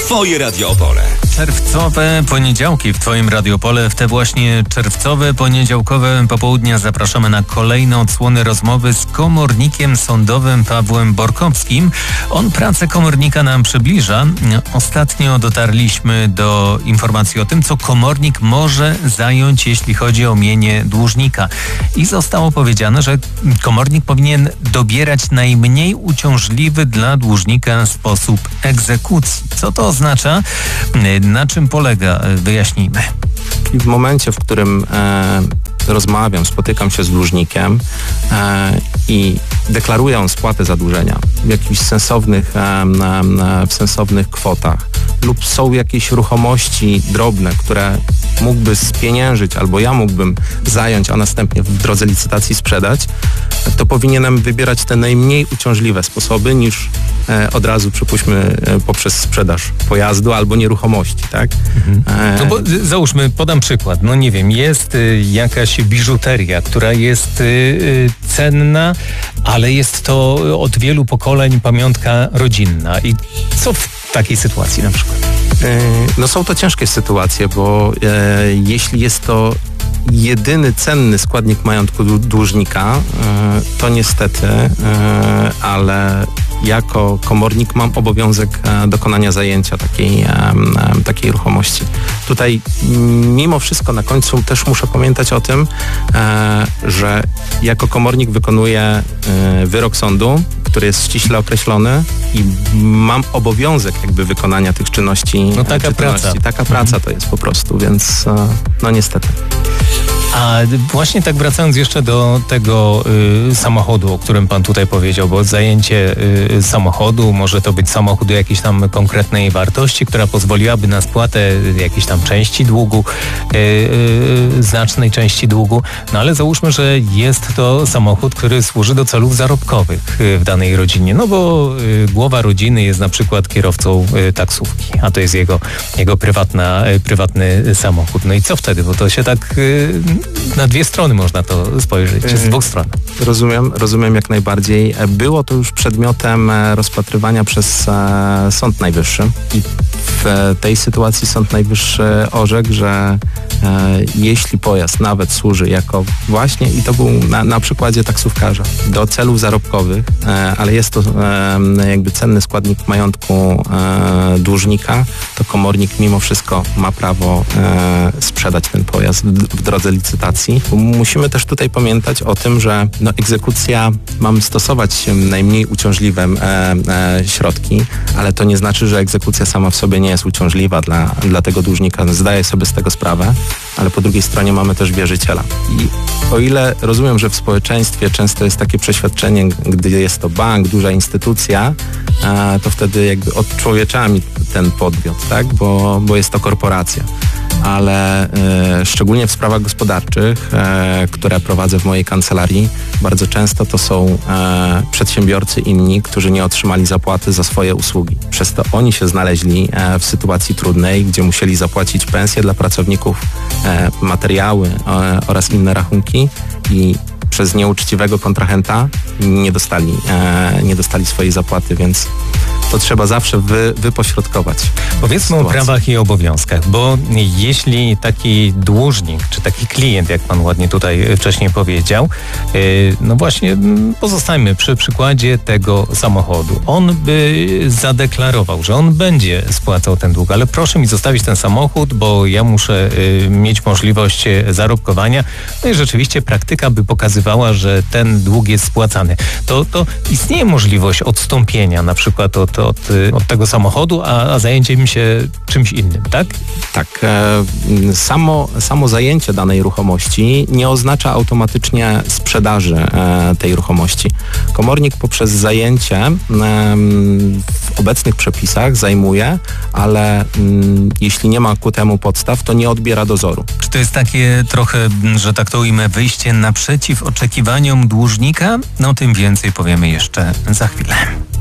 Twoje Radio Opole. Czerwcowe poniedziałki w Twoim Radio Opole. W te właśnie czerwcowe, poniedziałkowe popołudnia zapraszamy na kolejne odsłony rozmowy z komornikiem sądowym Pawłem Borkowskim. On pracę komornika nam przybliża. Ostatnio dotarliśmy do informacji o tym, co komornik może zająć, jeśli chodzi o mienie dłużnika. I zostało powiedziane, że komornik powinien dobierać najmniej uciążliwy dla dłużnika sposób egzekucji. Co to oznacza? Na czym polega? Wyjaśnijmy. W momencie, w którym rozmawiam, spotykam się z dłużnikiem i deklaruję spłatę zadłużenia w jakichś sensownych kwotach lub są jakieś ruchomości drobne, które mógłby spieniężyć albo ja mógłbym zająć, a następnie w drodze licytacji sprzedać, to powinienem wybierać te najmniej uciążliwe sposoby niż od razu, przypuśćmy, poprzez sprzedaż pojazdu albo nieruchomości, tak? No bo załóżmy, podam przykład. No nie wiem, jest jakaś biżuteria, która jest cenna, ale jest to od wielu pokoleń pamiątka rodzinna. I co w takiej sytuacji na przykład? No są to ciężkie sytuacje, bo jeśli jest to jedyny cenny składnik majątku dłużnika, to niestety, ale jako komornik mam obowiązek dokonania zajęcia takiej ruchomości. Tutaj mimo wszystko na końcu też muszę pamiętać o tym, że jako komornik wykonuję wyrok sądu, który jest ściśle określony i mam obowiązek jakby wykonania tych czynności. No taka praca. Taka praca to jest po prostu, więc no niestety. A właśnie tak wracając jeszcze do tego samochodu, o którym pan tutaj powiedział, bo zajęcie samochodu, może to być samochód jakiejś tam konkretnej wartości, która pozwoliłaby na spłatę jakiejś tam części długu, znacznej części długu, no ale załóżmy, że jest to samochód, który służy do celów zarobkowych w danej rodzinie, no bo głowa rodziny jest na przykład kierowcą taksówki, a to jest jego prywatny samochód. No i co wtedy? Bo to się tak na dwie strony można to spojrzeć, czy z dwóch stron. Rozumiem jak najbardziej. Było to już przedmiotem rozpatrywania przez Sąd Najwyższy i w tej sytuacji Sąd Najwyższy orzekł, że jeśli pojazd nawet służy jako właśnie, i to był na przykładzie taksówkarza, do celów zarobkowych, ale jest to jakby cenny składnik majątku dłużnika, to komornik mimo wszystko ma prawo sprzedać ten pojazd w drodze licytacji. Musimy też tutaj pamiętać o tym, że egzekucja, mamy stosować najmniej uciążliwe środki, ale to nie znaczy, że egzekucja sama w sobie nie jest uciążliwa dla tego dłużnika. Zdaję sobie z tego sprawę, ale po drugiej stronie mamy też wierzyciela. I o ile rozumiem, że w społeczeństwie często jest takie przeświadczenie, gdy jest to bank, duża instytucja, to wtedy jakby odczłowieczamy ten podmiot, tak? Bo jest to korporacja. Ale szczególnie w sprawach gospodarczych, które prowadzę w mojej kancelarii, bardzo często to są przedsiębiorcy inni, którzy nie otrzymali zapłaty za swoje usługi. Przez to oni się znaleźli w sytuacji trudnej, gdzie musieli zapłacić pensje dla pracowników, materiały oraz inne rachunki i przez nieuczciwego kontrahenta nie dostali swojej zapłaty, więc to trzeba zawsze wypośrodkować. Powiedzmy o prawach i obowiązkach, bo jeśli taki dłużnik, czy taki klient, jak pan ładnie tutaj wcześniej powiedział, no właśnie pozostańmy przy przykładzie tego samochodu. On by zadeklarował, że on będzie spłacał ten dług, ale proszę mi zostawić ten samochód, bo ja muszę mieć możliwość zarobkowania. No i rzeczywiście praktyka by pokazywała, że ten dług jest spłacany. To istnieje możliwość odstąpienia na przykład od tego samochodu, a zajęciem się czymś innym, tak? Tak. Samo zajęcie danej ruchomości nie oznacza automatycznie sprzedaży tej ruchomości. Komornik poprzez zajęcie w obecnych przepisach zajmuje, ale jeśli nie ma ku temu podstaw, to nie odbiera dozoru. Czy to jest takie trochę, że tak to ujmę, wyjście naprzeciw oczekiwaniom dłużnika? No tym więcej powiemy jeszcze za chwilę.